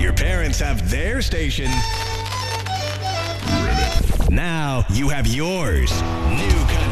Your parents have their station. Now you have yours. New country.